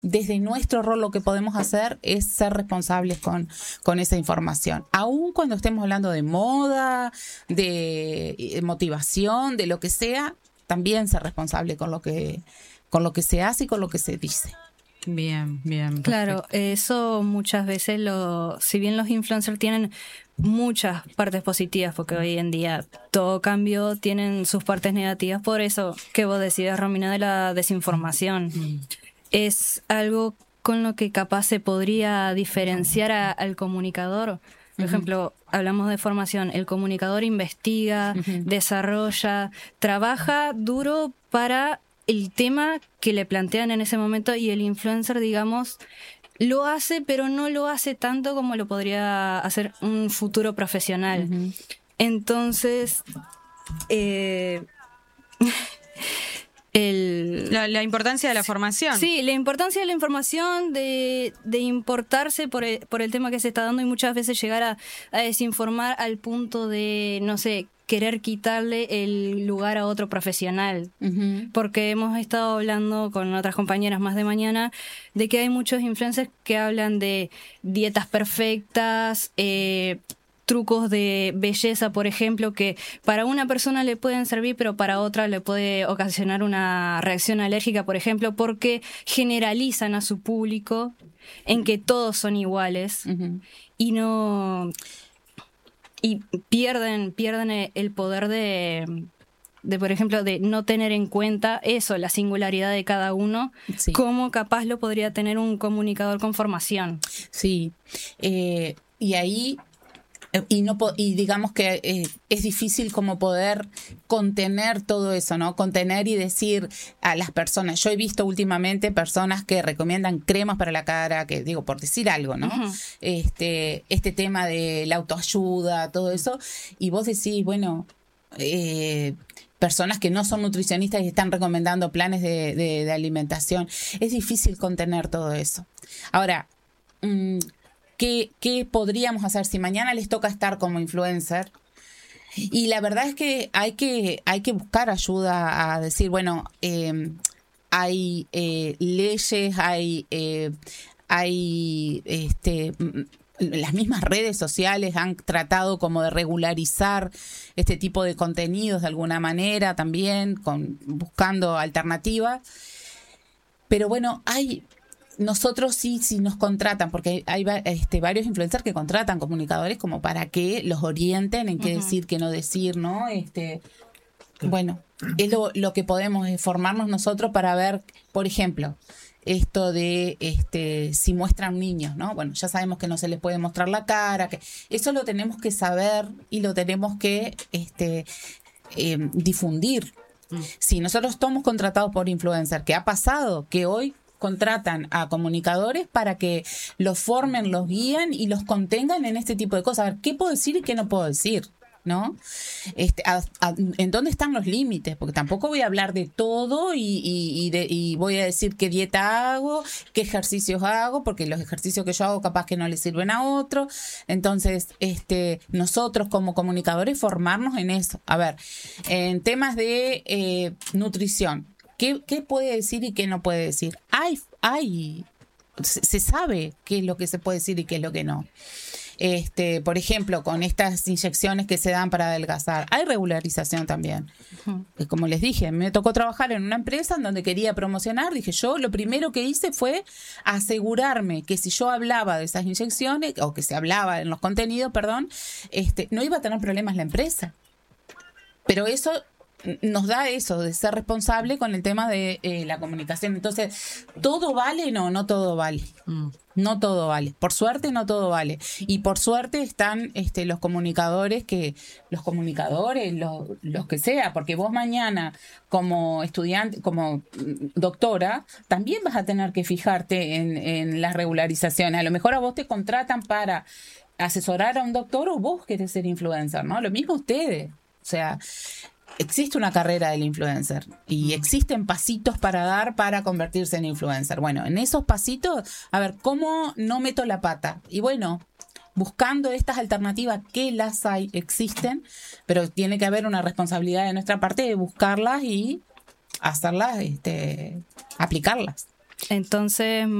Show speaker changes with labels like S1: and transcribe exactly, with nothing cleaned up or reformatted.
S1: desde nuestro rol lo que podemos hacer es ser responsables con, con esa información. Aún cuando estemos hablando de moda, de motivación, de lo que sea, también ser responsable con lo que, con lo que se hace y con lo que se dice.
S2: Bien, bien.
S3: Claro, eso muchas veces, lo, si bien los influencers tienen muchas partes positivas, porque hoy en día todo cambió, tienen sus partes negativas, por eso que vos decías, Romina, de la desinformación. Mm. Es algo con lo que capaz se podría diferenciar a, al comunicador. Por uh-huh. ejemplo, hablamos de formación, el comunicador investiga, uh-huh. desarrolla, trabaja duro para el tema que le plantean en ese momento, y el influencer, digamos, lo hace, pero no lo hace tanto como lo podría hacer un futuro profesional. Uh-huh. Entonces, eh, el,
S2: la, la importancia de la formación.
S3: Sí, la importancia de la información, de, de importarse por el, por el tema que se está dando, y muchas veces llegar a, a desinformar al punto de, no sé, querer quitarle el lugar a otro profesional. Uh-huh. Porque hemos estado hablando con otras compañeras más de mañana de que hay muchos influencers que hablan de dietas perfectas, eh, trucos de belleza, por ejemplo, que para una persona le pueden servir, pero para otra le puede ocasionar una reacción alérgica, por ejemplo, porque generalizan a su público en que todos son iguales. Uh-huh. y no... Y pierden, pierden el poder de, de, por ejemplo, de no tener en cuenta eso, la singularidad de cada uno, sí. Cómo capaz lo podría tener un comunicador con formación.
S1: Sí, eh, y ahí, y no y digamos que eh, es difícil como poder contener todo eso, ¿no? Contener y decir a las personas. Yo he visto últimamente personas que recomiendan cremas para la cara, que digo, por decir algo, ¿no? Uh-huh. Este, este tema de la autoayuda, todo eso, y vos decís, bueno, eh, personas que no son nutricionistas y están recomendando planes de, de, de alimentación. Es difícil contener todo eso. Ahora, mmm, ¿Qué, ¿Qué podríamos hacer si mañana les toca estar como influencer? Y la verdad es que hay que, hay que buscar ayuda a decir, bueno, eh, hay eh, leyes, hay, eh, hay este, las mismas redes sociales han tratado como de regularizar este tipo de contenidos de alguna manera también, con, buscando alternativas. Pero bueno, hay... Nosotros sí, sí nos contratan, porque hay, hay este, varios influencers que contratan comunicadores como para que los orienten en qué uh-huh. decir, qué no decir, ¿no? Este, bueno, es lo, lo que podemos es formarnos nosotros para ver, por ejemplo, esto de este si muestran niños, ¿no? Bueno, ya sabemos que no se les puede mostrar la cara, que eso lo tenemos que saber y lo tenemos que este, eh, difundir. Uh-huh. Si nosotros estamos contratados por influencer, ¿qué ha pasado? Que hoy contratan a comunicadores para que los formen, los guíen y los contengan en este tipo de cosas. A ver, ¿qué puedo decir y qué no puedo decir? ¿No? Este, a, a, ¿En dónde están los límites? Porque tampoco voy a hablar de todo y, y, y, de, y voy a decir qué dieta hago, qué ejercicios hago, porque los ejercicios que yo hago capaz que no le sirven a otro. Entonces, este, nosotros como comunicadores formarnos en eso. A ver, en temas de eh, nutrición, ¿Qué, ¿Qué puede decir y qué no puede decir? Hay, hay, se, se sabe qué es lo que se puede decir y qué es lo que no. Este, por ejemplo, con estas inyecciones que se dan para adelgazar, hay regularización también. Uh-huh. Como les dije, me tocó trabajar en una empresa en donde quería promocionar. Dije, yo lo primero que hice fue asegurarme que si yo hablaba de esas inyecciones, o que se hablaba en los contenidos, perdón, este, no iba a tener problemas la empresa. Pero eso nos da eso de ser responsable con el tema de eh, la comunicación. Entonces, ¿todo vale? No, no todo vale. Mm. No todo vale. Por suerte, no todo vale. Y por suerte están este, los comunicadores, que los comunicadores, los, los que sea, porque vos mañana, como estudiante, como doctora, también vas a tener que fijarte en, en las regularizaciones. A lo mejor a vos te contratan para asesorar a un doctor o vos querés ser influencer, ¿no? Lo mismo ustedes. O sea, existe una carrera del influencer y existen pasitos para dar para convertirse en influencer. Bueno, en esos pasitos, a ver, ¿cómo no meto la pata? Y bueno, buscando estas alternativas, que las hay, existen, pero tiene que haber una responsabilidad de nuestra parte de buscarlas y hacerlas, este, aplicarlas.
S3: Entonces,